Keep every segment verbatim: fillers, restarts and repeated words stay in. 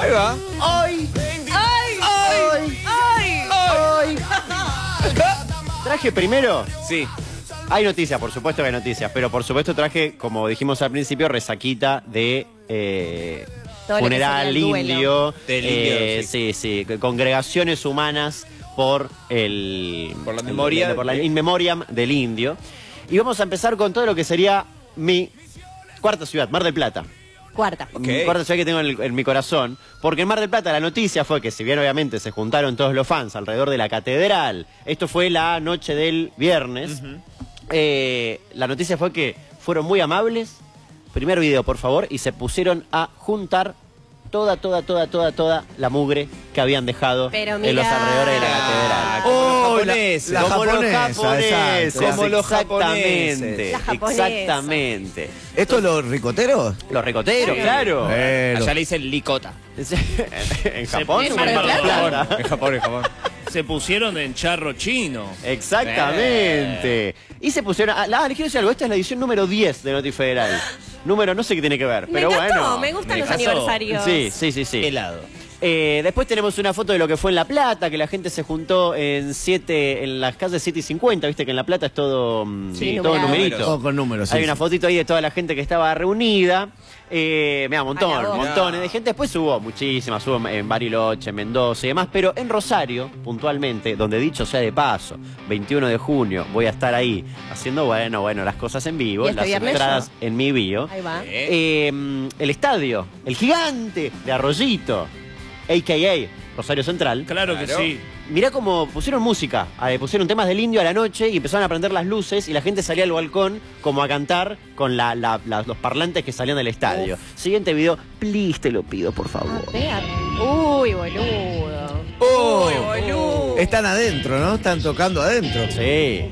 Ahí va. Hoy, ¡Ay! hoy, ¡Ay! hoy. Traje primero. Sí. Hay noticias, por supuesto que hay noticias, pero por supuesto traje, como dijimos al principio, resaquita de eh, Todo lo que funeral sería el duelo. indio. Del indio, eh, sí, sí, congregaciones humanas por el... Por la el- memoria el- por la de- in memoriam del indio. Y vamos a empezar con todo lo que sería mi cuarta ciudad, Mar del Plata. Cuarta. Ok. Mi cuarta ciudad que tengo en, el- en mi corazón. Porque en Mar del Plata la noticia fue que, si bien obviamente se juntaron todos los fans alrededor de la catedral, esto fue la noche del viernes, eh, la noticia fue que fueron muy amables. Primer video, por favor, y se pusieron a juntar toda, toda, toda, toda, toda la mugre que habían dejado Pero en los mirá. alrededores de la catedral. Ah, como los Oh, japoneses. la- como los japonesa, japoneses, exacto. Como los exactamente, La japonesa. exactamente. ¿Esto es los ricoteros? Los ricoteros, Sí. claro. Eh, Allá le dicen licota. En Japón, en o Mar del Mar del Plata? Plata. En Japón, en Japón. Se pusieron en charro chino. Exactamente. Y se pusieron. Ah, les quiero decir algo. Esta es la edición número diez de Noti Federal. Número, no sé qué tiene que ver, Me pero encantó, bueno. me gustan me los casó. aniversarios. Sí, sí, sí, sí. Helado. Eh, después tenemos una foto de lo que fue en La Plata, que la gente se juntó en siete, en las calles siete y cincuenta, viste que en La Plata es todo, mm, Sí, todo numerado. numerito. Oh, con números, sí, Hay una sí. fotito ahí de toda la gente que estaba reunida. Eh, mira, A montón, la voz. montones de gente. Después hubo muchísimas, hubo en Bariloche, en Mendoza y demás, pero en Rosario, puntualmente, donde dicho sea de paso, veintiuno de junio, voy a estar ahí haciendo, bueno, bueno, las cosas en vivo, ¿Y este las viernes entradas en mi bio. Ahí va. Eh. Eh, el estadio, el gigante de Arroyito, a k a. Rosario Central. Claro que Claro. sí. Mirá cómo pusieron música, eh, pusieron temas del indio a la noche y empezaron a prender las luces y la gente salía al balcón como a cantar con la, la- la- los parlantes que salían del estadio. Siguiente video, please, te lo pido, por A favor. ver. Uy, boludo. Oh, Uy, boludo. están adentro, ¿no? Están tocando adentro. Sí.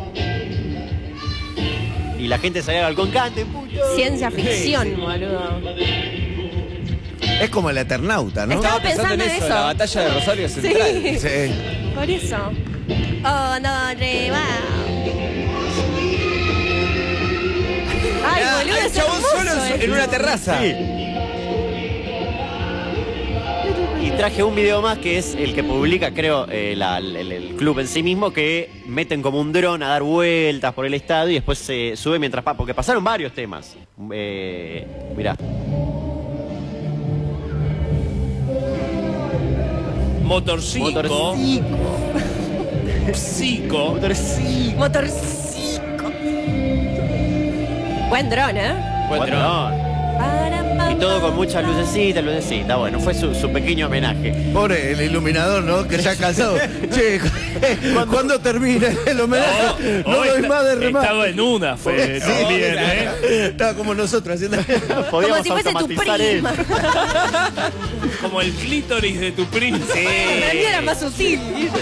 Y la gente salía al balcón, cante, puto. Ciencia ficción, boludo. Es como el Eternauta, ¿no? Estaba pensando en eso. La batalla de Rosario Central. Sí. Sí. Por eso. Oh, no, reba. Ay, Ah, boludo, hay es chabón hermoso solo en, su- esto. en una terraza. Sí. Y traje un video más que es el que publica, creo, eh, la- el, el club en sí mismo, que meten como un dron a dar vueltas por el estadio y después se sube mientras pasa, porque pasaron varios temas. Eh, mirá. Motorcico. Motorcico. Psico. Motorcico. Motorcico. Buen dron, ¿eh? Buen dron. Y todo con muchas lucecitas, lucecitas. Bueno, fue su, su pequeño homenaje. Pobre el iluminador, ¿no? Que ya cansado. Che, ¿cuándo termina el homenaje? No, Oh, doy esta- más de remate. Estaba en una, fue Sí, también, ¿eh? Estaba como nosotros haciendo. Podíamos Como si fuese tu automatizar prima. esto. Como el clítoris de tu príncipe. Para mí era más sutil.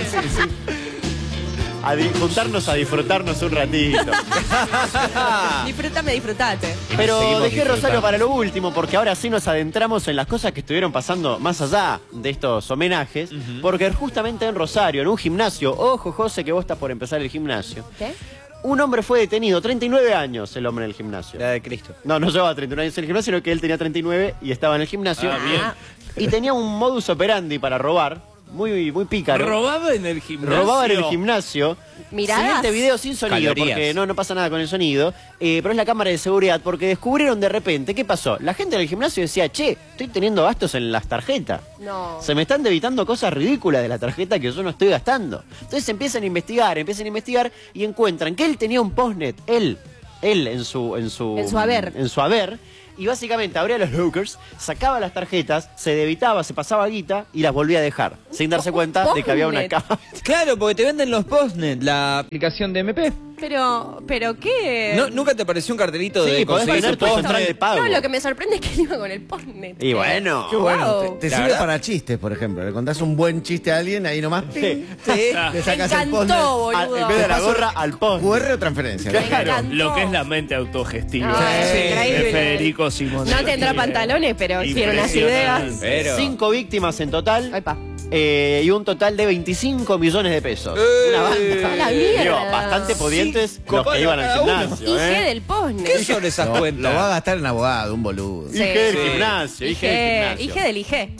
A di- juntarnos a disfrutarnos un ratito. Disfrútame, disfrutate. Pero Seguimos dejé disfrutando. Rosario para lo último, porque ahora sí nos adentramos en las cosas que estuvieron pasando más allá de estos homenajes, porque justamente en Rosario, en un gimnasio, ojo José que vos estás por empezar el gimnasio, ¿Qué? un hombre fue detenido, treinta y nueve años el hombre en el gimnasio. La de Cristo. No, no llevaba treinta y nueve años en el gimnasio, sino que él tenía treinta y nueve y estaba en el gimnasio. Ah, bien. Y tenía un modus operandi para robar, muy, muy pícaro. Robaba en el gimnasio. Robaba en el gimnasio. Miradas. Siguiente video sin sonido, Calorías. porque no, no pasa nada con el sonido. eh, pero es la cámara de seguridad, porque descubrieron de repente, ¿qué pasó? La gente del gimnasio decía, che, estoy teniendo gastos en las tarjetas. No. Se me están debitando cosas ridículas de la tarjeta que yo no estoy gastando. Entonces empiezan a investigar, empiezan a investigar y encuentran que él tenía un postnet, él, él en su, en su, En su haber. en su haber. Y básicamente abría los lockers, sacaba las tarjetas, se debitaba, se pasaba guita y las volvía a dejar, sin darse cuenta de que había una postnet. cámara. Claro, porque te venden los postnet, la aplicación de M P. Pero, pero qué. ¿No, ¿Nunca te apareció un cartelito Sí, de podés conseguir tener tu tu central de postnet? pago. No, lo que me sorprende es que él iba con el postnet. Y bueno. Qué bueno. Wow. Te, te La sirve verdad. para chistes, por ejemplo. Le contás un buen chiste a alguien, ahí nomás. Sí. ping, Sí. le Me sacas el encantó, postnet. boludo. Al- en vez de la gorra, al post. Q R o transferencia. Me Claro. encantó. Lo que es la mente autogestiva. Ay, Sí, de increíble. Federico Simón. No tendrá pantalones, pero tiene unas Impresionante. ideas. Pero... Cinco víctimas en total. Ay, pa. eh, y un total de veinticinco millones de pesos. ¡Eh! Una banda. A la mierda. Digo, bastante pudientes Cinco los que palos iban al cada uno. gimnasio. I G ¿eh? del postnet. ¿Qué son esas Lo, cuentas? lo va a gastar en abogado, un boludo. I G del Sí. gimnasio. I G del I G, gimnasio. I G del I G.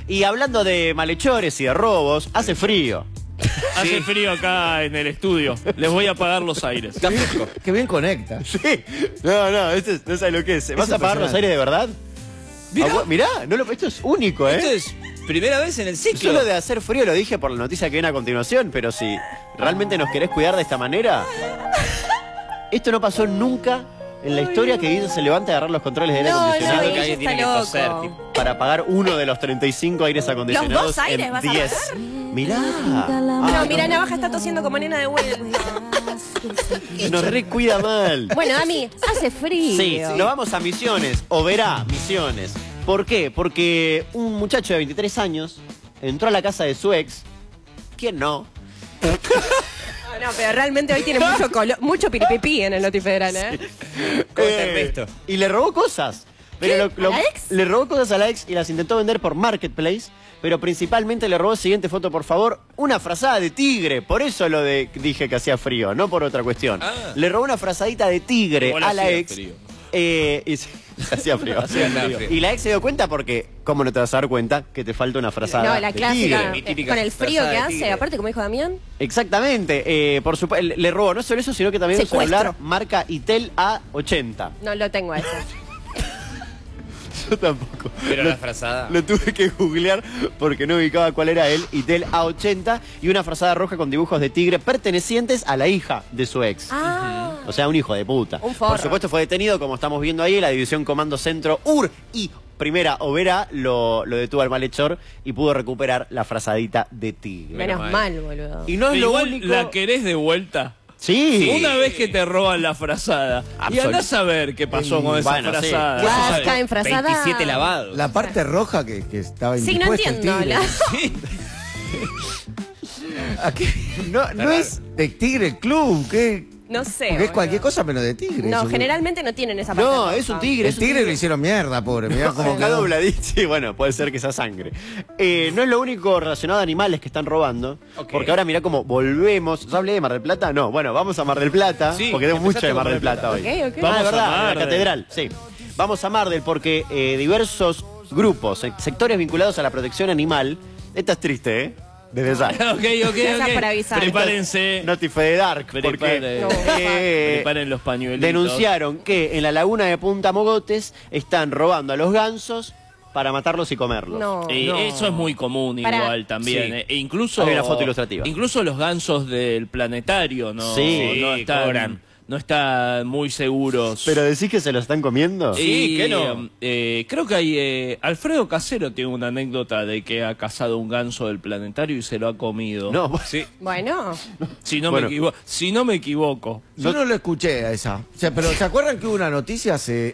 Y hablando de malhechores y de robos, hace frío. Hace frío acá en el estudio. Les voy a apagar los aires. Qué bien, qué bien conecta. Sí. No, no, esto es- no sabes lo que es. ¿Vas Es a apagar los impresionante. aires de verdad? Mirá. Agua- Mirá, no lo, esto es único, ¿eh? Esto es primera vez en el ciclo. Solo de hacer frío lo dije por la noticia que viene a continuación, pero si realmente nos querés cuidar de esta manera, esto no pasó nunca en la historia que Guido se levanta a agarrar los controles del aire No, no, acondicionado ella que alguien tiene que está toser, loco. tipo. para apagar uno de los treinta y cinco aires acondicionados dos aires en vas a diez. apagar? Mirá. No, Ah, mira, Navaja está tosiendo como nena de vuelta. nos recuida mal. Bueno, Ami, hace frío. Sí, nos vamos a Misiones, o verá Misiones. ¿Por qué? Porque un muchacho de veintitrés años entró a la casa de su ex. ¿Quién no? No, no, pero realmente hoy tiene mucho color, mucho piripipí en el Noti Federal, ¿eh? Eh, esto. y le robó cosas. Pero ¿Qué? ¿A la ex? Le robó cosas a la ex y las intentó vender por Marketplace. Pero principalmente le robó, siguiente foto por favor, una frazada de tigre. Por eso lo de, dije que hacía frío, no por otra cuestión. Ah. Le robó una frazadita de tigre Igual a la hacía ex. frío. Eh, y se- hacía frío. Hacía frío. Y la ex se dio cuenta porque, ¿cómo no te vas a dar cuenta que te falta una frazada No, la de clásica. tigre? mi eh, típica Con el frío frazada que de hace, tigre. aparte, como dijo Damián. Exactamente. Eh, por supuesto, le le robó no solo eso, sino que también un Secuestro. celular marca Itel A ochenta. No lo tengo a ese. Yo tampoco. Pero Lo- la frazada. Lo tuve que googlear porque no ubicaba cuál era él. Itel A ochenta y una frazada roja con dibujos de tigre pertenecientes a la hija de su ex. Ah. O sea, un hijo de puta. Un forro. Por supuesto fue detenido, como estamos viendo ahí, la División Comando Centro U R y Primera Overa lo, lo detuvo al malhechor y pudo recuperar la frazadita de tigre. Menos mal. mal, boludo. Y no es lo Igual único... la querés de vuelta. Sí. Una vez que te roban la frazada. Y Absolut- andás a ver qué pasó Mm, con esa bueno, sí. frazada. Ya Eso sabe. está enfrazada. veintisiete lavados. La parte roja que, que estaba Sí, no indispuesta el entiendo. tigre. la- ¿A qué? No, no es de Tigre el Club, ¿qué? No sé. Porque es boludo. cualquier cosa menos de Tigre. No, eso. generalmente no tienen esa parte. No, roja. es un tigre. El es un Tigre lo hicieron mierda, pobre. Mirá cómo Está quedó. dobladito. Sí, bueno, puede ser que sea sangre. Eh, no es lo único relacionado a animales que están robando. Ok. Porque ahora mirá cómo volvemos. ¿Ya hablé de Mar del Plata? No, bueno, vamos a Mar del Plata. Sí, porque tengo mucho empezaste de con Mar del Plata hoy. Ok, ok. Vamos Vamos a a verdad, Mar la del- catedral, sí. Vamos a Mar del porque eh, diversos grupos, eh, sectores vinculados a la protección animal. Esta es triste, ¿eh? Desde ya. Ok, ok, Gracias ok. por avisar. Prepárense. Notify Dark, porque Prepare- No, eh, Preparen los pañuelitos. denunciaron que en la laguna de Punta Mogotes están robando a los gansos para matarlos y comerlos. No. Y No. eso es muy común Pará. igual también. Sí. eh. E incluso, Hay una foto ilustrativa. Incluso los gansos del planetario no, Sí, no están, cobran. no están muy seguros. ¿Pero decís que se lo están comiendo? Sí, Y, ¿qué no? eh, creo que hay... eh, Alfredo Casero tiene una anécdota de que ha cazado un ganso del planetario y se lo ha comido. No, Sí. Bueno. Si no, Bueno. me, equivo- si no me equivoco. Yo no lo escuché a esa. O sea, pero ¿se acuerdan que hubo una noticia hace,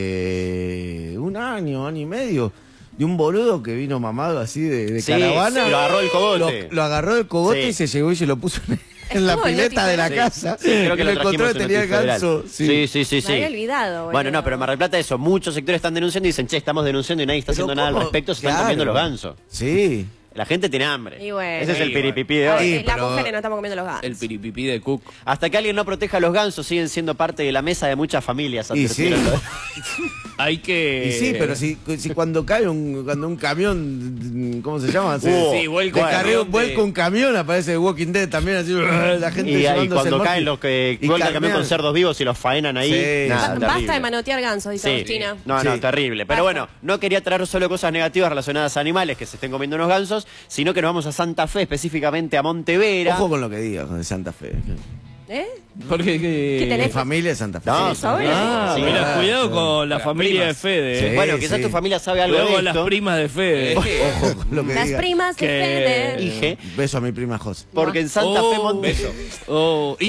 hace un año, año y medio? De un boludo que vino mamado así de, de Sí, caravana. sí, lo agarró el cogote. Lo, lo agarró el cogote Sí. y se llegó y se lo puso en, en la Estuvo en pileta de la Noti casa. Sí, creo que y lo lo encontró trajimos que en tenía el Noti Federal. ganso. Sí, sí, sí, Me sí. había olvidado, boludo. Bueno, no, pero en Mar del Plata eso, muchos sectores están denunciando y dicen, che, estamos denunciando y nadie está Pero haciendo nada al ¿cómo? respecto, se están Claro. comiendo los gansos. Sí. La gente tiene hambre. Y bueno. Ese es el Y piripipí de Ah, hoy. Sí, eh, Las pero- mujeres no estamos comiendo los gatos. El piripipí de Cook. Hasta que alguien no proteja a los gansos, siguen siendo parte de la mesa de muchas familias. Y sí. advirtieron. Hay que... Y sí, pero si, si cuando cae un, cuando un camión, ¿cómo se llama? Se- Uh, Sí, vuelca de un carril, camión vuelca de- un camión, aparece Walking Dead también, así, la gente Y, ahí llevándose cuando el caen morfi- los que y vuelcan el camión con cambian. cerdos vivos y los faenan ahí. Sí. Nada, Ba- Basta terrible. de manotear gansos, dice Sí. Agustina. No, no, Sí. terrible. Pero Basta. bueno, no quería traer solo cosas negativas relacionadas a animales que se estén comiendo unos gansos, sino que nos vamos a Santa Fe, específicamente a Montevera. Ojo con lo que digas, con Santa Fe. ¿Eh? Porque... ¿Qué Mi tenés? familia es Santa Fe. No, Sí. ¿Sobrino? Ah, Sí. mira, cuidado con la Para familia primas. de Fede. Sí. eh. Bueno, quizás sí. tu familia sabe algo Cuidado de con las esto. primas de Fede. Ojo con lo que Las digas. primas de Que- Fede. Ije, Beso a mi prima José. porque en Santa Fe, Oh, Monte... oh,